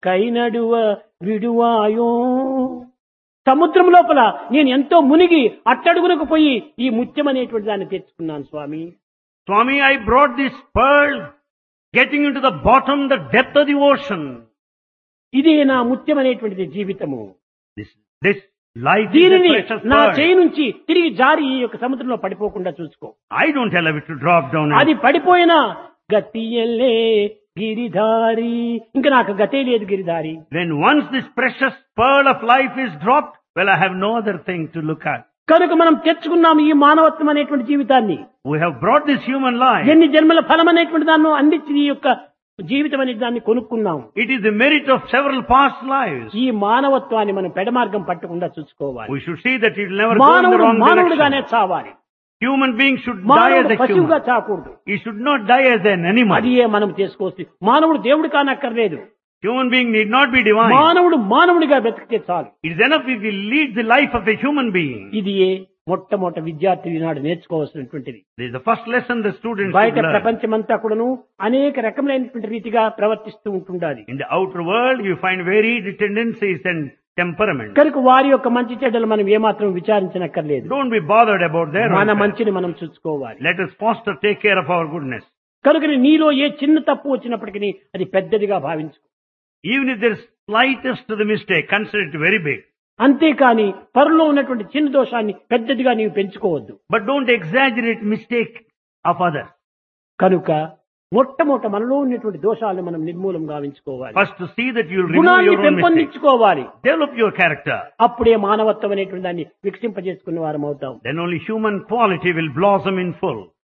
కైనడువ విడువాయో. సముద్రం లోపల నేను ఎంతో మునిగి అట్టడుగునకు పోయి ఈ ముత్యం అనేటువంటి దాన్ని తెచ్చుకున్నాను స్వామి. Swami, I brought this pearl, getting into the bottom, the depth of the ocean. ఇదే నా ముత్యం అనేటువంటిది జీవితము. This life is a దీనిని precious నా pearl. చేయి నుంచి తిరిగి జారి ఈ యొక్క సముద్రంలో పడిపోకుండా చూసుకో. I don't allow it to drop down. అది పడిపోయినా గతియల్లే గిరిధారి, ఇంకా నాకు గతే లేదు Giridhari. When once this precious pearl of life is dropped, well, I have no other thing to look at. కనుక మనం తెచ్చుకున్నాం ఈ మానవత్వం అనేటువంటి జీవితాన్ని. We have brought this human life. ఎన్ని జన్మల ఫలం అనేటువంటి దాన్ని అందించి ఈ యొక్క జీవితం అనే దాన్ని కొనుక్కున్నాం. It is the merit of several past lives. ఈ మానవత్వాన్ని మనం పెడమార్గం పట్టకుండా చూసుకోవాలి. We should see that it will never go in the మానవుడు wrong మానవుడిగానే direction. చావాలి. Human beings should die మానవుడు as a పశువుగా human. చాకూడదు. He should not die as an animal. అదియే మనం చేసుకోవచ్చు. మానవుడు దేవుడు కానక్కర్లేదు. Human being need not be divine. మానవుడు మానవుడిగా బ్రతికితే చాలు. It is enough if he leads the life of a human being. ఇది మొట్టమొదటి విద్యార్థి ఈనాడు నేర్చుకోవాల్సినటువంటిది. This is the first lesson the students బయట should learn. ప్రపంచమంతా కూడాను అనేక రకములైనటువంటి రీతిగా ప్రవర్తిస్తూ ఉంటుండాలి. In the outer world, you find varied tendencies and temperaments. కనుక వారి యొక్క మంచి చెడ్డలు మనం ఏమాత్రం విచారించనక్కర్లేదు. Don't be bothered about their మన welfare. మంచిని మనం చూసుకోవాలి. Let us foster, take care of our goodness. కనుక నీలో ఏ చిన్న తప్పు వచ్చినప్పటికీ అది పెద్దదిగా భావించు. Even if there is slightest to the mistake, consider it very big. అంతేకాని పరులో ఉన్నటువంటి చిన్న దోషాన్ని పెద్దదిగా నీవు పెంచుకోవద్దు. But don't exaggerate mistake of others. కనుక మొట్టమొదట మనలో ఉన్నటువంటి దోషాలను మనం నిర్మూలం గావించుకోవాలి. First to see that you will remove గుణాన్ని your own mistakes. పెంపొందించుకోవాలి. Develop your character. అప్పుడే మానవత్వం అనేటువంటి దాన్ని వికసింపజేసుకున్న వారం అవుతాం. Then only human quality will blossom in full.